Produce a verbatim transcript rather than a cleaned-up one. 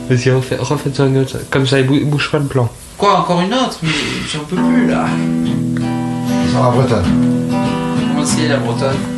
Vas-y, refais- refaites-en une autre. Comme ça, il bou- bouge pas le plan. Quoi, encore une autre? Mais j'en peux plus là. Sur la bretonne. Comment c'est la bretonne?